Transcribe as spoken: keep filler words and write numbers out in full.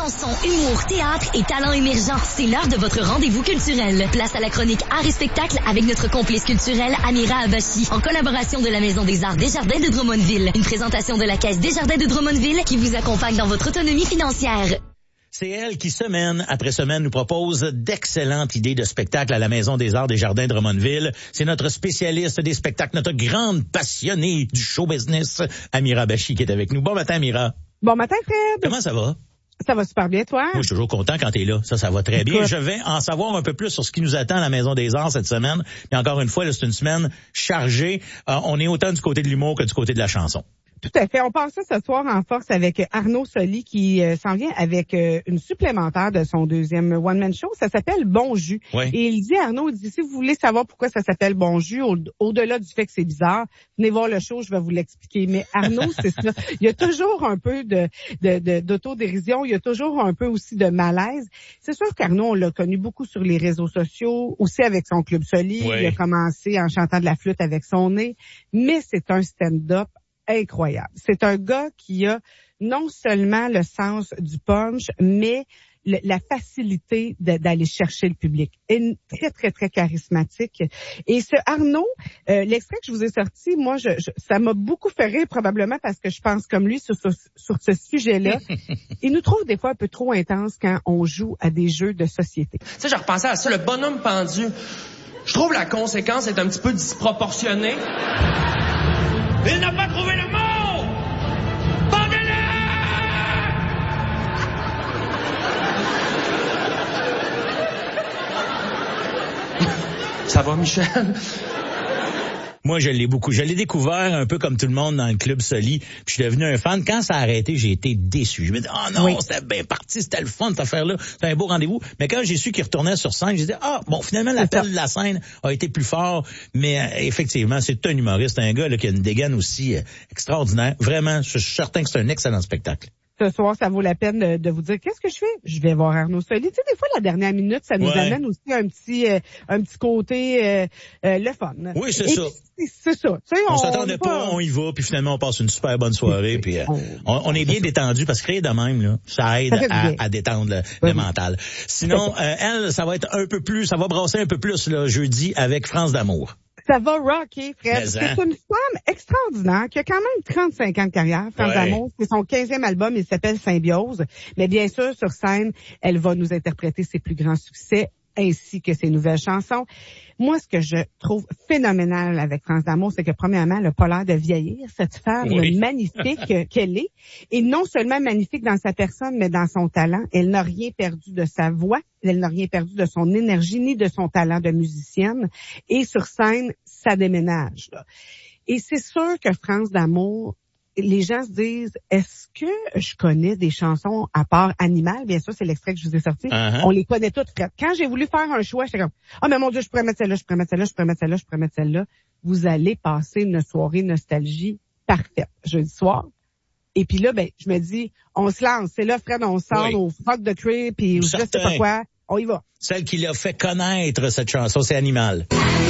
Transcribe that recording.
Chansons, humour, théâtre et talents émergents. C'est l'heure de votre rendez-vous culturel. Place à la chronique Art et spectacle avec notre complice culturel Amira Abachi, en collaboration de la Maison des Arts Desjardins de Drummondville. Une présentation de la Caisse Desjardins de Drummondville qui vous accompagne dans votre autonomie financière. C'est elle qui, semaine après semaine, nous propose d'excellentes idées de spectacles à la Maison des Arts Desjardins de Drummondville. C'est notre spécialiste des spectacles, notre grande passionnée du show business, Amira Abachi, qui est avec nous. Bon matin, Amira. Bon matin, Fred. Comment ça va? Ça va super bien, toi? Moi, je suis toujours content quand t'es là. Ça, ça va très bien. Je vais en savoir un peu plus sur ce qui nous attend à la Maison des Arts cette semaine. Et encore une fois, là, c'est une semaine chargée. Euh, on est autant du côté de l'humour que du côté de la chanson. Tout à fait. On passe ça ce soir en force avec Arnaud Soli qui euh, s'en vient avec euh, une supplémentaire de son deuxième one-man show. Ça s'appelle Bon Jus. Oui. Et il dit, Arnaud, il dit, si vous voulez savoir pourquoi ça s'appelle Bon Jus, au- au-delà du fait que c'est bizarre, venez voir le show, je vais vous l'expliquer. Mais Arnaud, c'est ça. Il y a toujours un peu de, de, de d'autodérision. Il y a toujours un peu aussi de malaise. C'est sûr qu'Arnaud, on l'a connu beaucoup sur les réseaux sociaux, aussi avec son Club Soli. Oui. Il a commencé en chantant de la flûte avec son nez. Mais c'est un stand-up incroyable. C'est un gars qui a non seulement le sens du punch, mais le, la facilité de, d'aller chercher le public. Et très, très, très charismatique. Et ce Arnaud, euh, l'extrait que je vous ai sorti, moi, je, je, ça m'a beaucoup fait rire, probablement parce que je pense comme lui sur, sur, sur ce sujet-là. Il nous trouve des fois un peu trop intense quand on joue à des jeux de société. Tu sais, je repensais à ça, le bonhomme pendu. Je trouve la conséquence est un petit peu disproportionnée. Il n'a pas trouvé le mot! Pendez-le! Ça va, Michel? Moi, je l'ai beaucoup. Je l'ai découvert un peu comme tout le monde dans le Club Soli. Puis je suis devenu un fan. Quand ça a arrêté, j'ai été déçu. Je me dis, oh non, Oui. c'était bien parti, c'était le fun, cette affaire-là. C'était un beau rendez-vous. Mais quand j'ai su qu'il retournait sur scène, j'ai dit, ah, bon, finalement, l'appel de la scène a été plus fort. Mais euh, effectivement, c'est un humoriste, un gars là, qui a une dégaine aussi euh, extraordinaire. Vraiment, je suis certain que c'est un excellent spectacle. Ce soir, ça vaut la peine de, de vous dire qu'est-ce que je fais. Je vais voir Arnaud Soli. Tu sais, des fois, la dernière minute, ça nous Ouais. amène aussi un petit, euh, un petit côté euh, euh, le fun. Oui, c'est Et ça. puis, C'est, c'est ça. Tu sais, On, on s'attendait est pas, on y va, puis finalement, on passe une super bonne soirée. Puis euh, on, on est bien détendu, parce que créer de même, là, ça aide Ça fait du à, bien. à détendre le, Oui. le mental. Sinon, euh, elle, ça va être un peu plus, ça va brasser un peu plus là, jeudi avec France d'amour. Ça va rocker, Fred. Mais, C'est hein. une femme extraordinaire qui a quand même trente-cinq ans de carrière. France Ouais. d'amour, c'est son quinzième album. Il s'appelle Symbiose. Mais bien sûr, sur scène, elle va nous interpréter ses plus grands succès ainsi que ses nouvelles chansons. Moi, ce que je trouve phénoménal avec France d'amour, c'est que premièrement, elle n'a pas l'air de vieillir. Cette femme Oui. magnifique qu'elle est. Et non seulement magnifique dans sa personne, mais dans son talent. Elle n'a rien perdu de sa voix. Elle n'a rien perdu de son énergie, ni de son talent de musicienne. Et sur scène, ça déménage, là. Et c'est sûr que France d'amour, les gens se disent, est-ce que je connais des chansons à part Animal? Bien sûr, c'est l'extrait que je vous ai sorti. Uh-huh. On les connaît toutes, Fred. Quand j'ai voulu faire un choix, j'étais comme, ah, mais mon Dieu, je pourrais mettre celle-là, je pourrais mettre celle-là, je pourrais mettre celle-là, je pourrais mettre celle-là. Vous allez passer une soirée nostalgie parfaite, jeudi soir. Et puis là, ben, je me dis, on se lance. C'est là, Fred, on sort Oui. au Fuck the Tree, puis je sais Certain. pas quoi. On y va. Celle qui l'a fait connaître cette chanson, c'est Animal.